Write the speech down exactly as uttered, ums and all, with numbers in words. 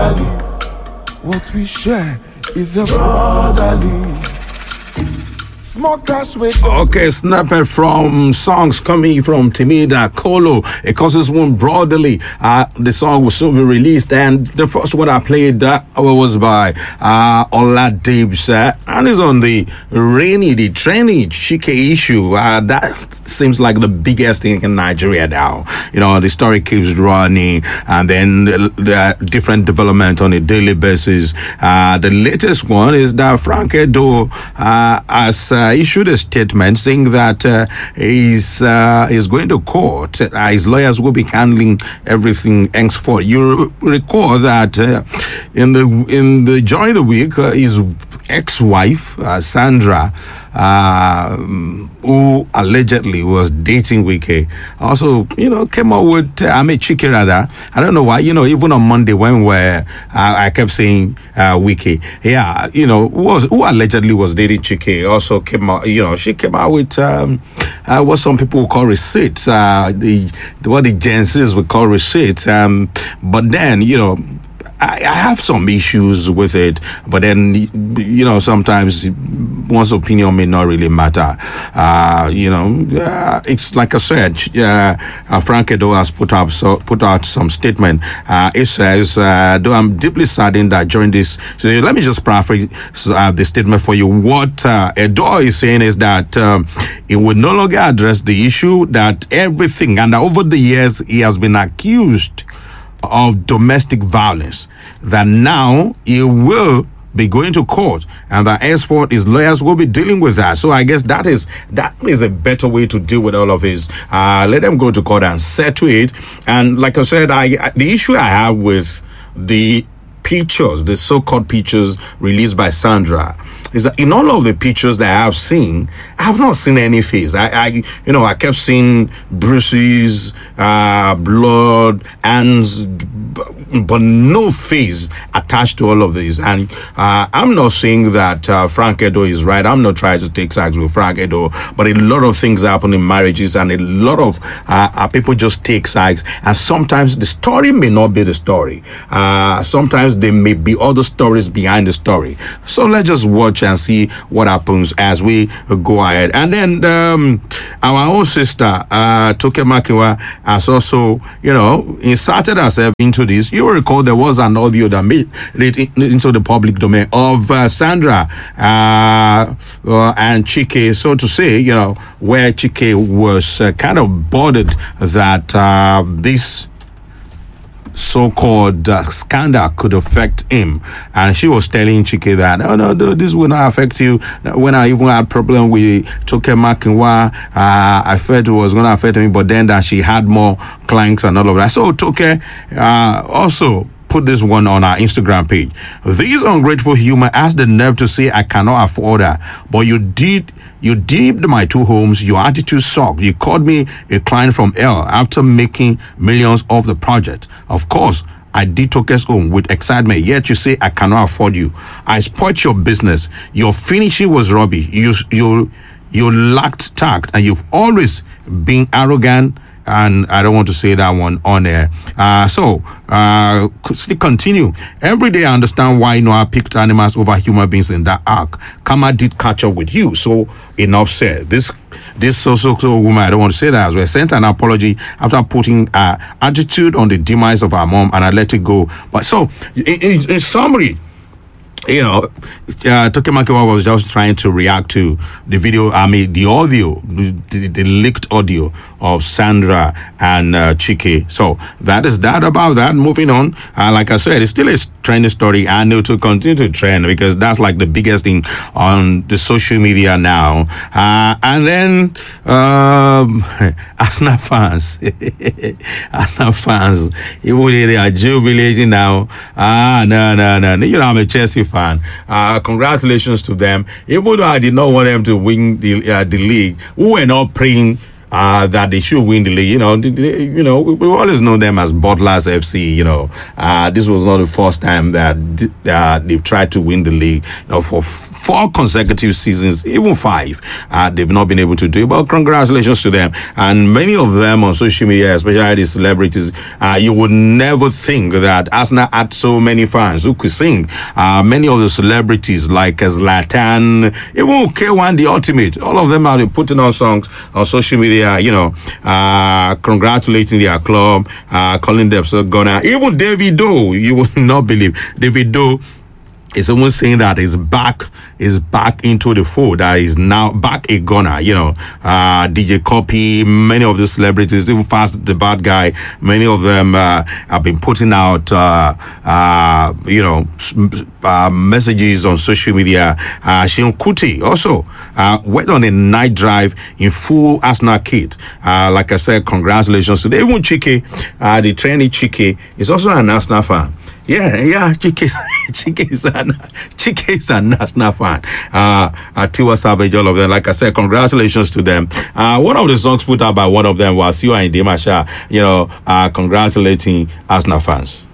brotherly. What we share is a brotherly. Small cash with Okay, snippet from songs coming from Timida Kolo. It causes one brotherly. Uh, the song will soon be released, and the first one I played that was by uh, Ola Debs, uh, and it's on the rainy, the training Chike issue. Uh, that seems like the biggest thing in Nigeria now. You know, the story keeps running, and then the, the different development on a daily basis. Uh, the latest one is that Frank Edo uh, has uh, issued a statement saying that uh, he's uh, he's going to court. Uh, his lawyers will be handling everything henceforth. You recall that uh, in the in the during the week, uh, his ex-wife uh, Sandra, uh, who allegedly was dating Wike, also, you know, came up with, uh, I mean, Chike rather. I don't know why, you know, even on Monday when we're, uh, I kept saying uh, Wike, yeah, you know, who, was, who allegedly was dating Chike also came out, you know, she came out with um, uh, what some people would call receipts, uh, the, what the Gen Zs would call receipts. Um, but then, you know, I, I have some issues with it, but then, you know, sometimes one's opinion may not really matter. Uh, you know, uh, it's like I said, uh, uh, Frank Edo has put up so, put out some statement. Uh, it says, uh, though I'm deeply saddened that during this, so let me just paraphrase uh, the statement for you. What uh, Edo is saying is that um, he would no longer address the issue, that everything, and over the years he has been accused of domestic violence, that now he will be going to court, and that henceforth his lawyers will be dealing with that. So I guess that is that is a better way to deal with all of this. Uh, let them go to court and settle it. And like I said, I the issue I have with the pictures, the so-called pictures released by Sandra, is that in all of the pictures that I have seen, I have not seen any face. I, I you know, I kept seeing bruises, uh, blood, hands, but no face attached to all of this. And uh, I'm not saying that uh, Frank Edo is right. I'm not trying to take sides with Frank Edo, but a lot of things happen in marriages, and a lot of uh, uh, people just take sides. And sometimes the story may not be the story. Uh, sometimes there may be other stories behind the story. So let's just watch and see what happens as we go ahead. And then um, our own sister, uh, Toke Makinwa, has also, you know, inserted herself into this. You will recall there was an audio that made it into the public domain of uh, Sandra uh, uh, and Chike, so to say, you know, where Chike was uh, kind of bothered that uh, this so-called uh, scandal could affect him, and she was telling Chike that oh no, no this will not affect you. When I even had problem with Toke Makinwa, uh, I felt it was going to affect me, but then that she had more clients and all of that. So Toke uh, also put this one on our Instagram page. This ungrateful human has the nerve to say I cannot afford her, but you did you dipped my two homes. Your attitude sucked. You called me a client from hell after making millions off the project. Of course, I did Toke's home with excitement, yet you say I cannot afford you. I spoiled your business. Your finishing was rubbish. You you you lacked tact, and you've always been arrogant. And I don't want to say that one on air. Uh, so, uh, still continue. Every day I understand why Noah picked animals over human beings in that ark. Karma did catch up with you. So, enough said. This this so so so woman, I don't want to say that as well, sent an apology after putting uh, attitude on the demise of her mom, and I let it go. But so, in, in, in summary, you know, uh, Toke Makinwa was just trying to react to the video, I mean, the audio, the, the leaked audio of Sandra and uh, Chike. So that is that about that. Moving on, uh, like I said, it's still a trending story, and it will continue to trend because that's like the biggest thing on the social media now. Uh, and then um, Arsenal fans, Arsenal fans, even they are jubilating now. Ah, no, no, no, you know, I'm a Chelsea fan. Uh, congratulations to them. Even though I did not want them to win the uh, the league, we were not praying uh, that they should win the league. You know, they, they, you know, we, we always know them as Butlers F C. You know, uh, this was not the first time that uh, they've tried to win the league. You know, for four consecutive seasons, even five, uh, they've not been able to do it. But congratulations to them. And many of them on social media, especially the celebrities, uh, you would never think that Arsenal had so many fans who could sing. Uh, many of the celebrities like Zlatan, even K one The Ultimate, all of them are putting on songs on social media, you know, uh, congratulating their club, uh, calling themselves Ghana. Even David Doe, you would not believe, David Doe is almost saying that he's back, is back into the fold, that is now back a Ghana, you know, uh, D J Copy, many of the celebrities, even Fast the Bad Guy, many of them, uh, have been putting out, uh, uh, you know, uh, messages on social media. Uh, Seun Kuti also, uh, went on a night drive in full Arsenal kit. Uh, like I said, congratulations to them. Even Chike, uh, the trainee Chike is also an Arsenal fan. Yeah, yeah, Chike, Chike is an Chike is a national fan. Uh, uh Tiwa Savage, all of them. Like I said, congratulations to them. Uh, one of the songs put out by one of them was You and Demasha, you know, uh, congratulating Arsenal fans.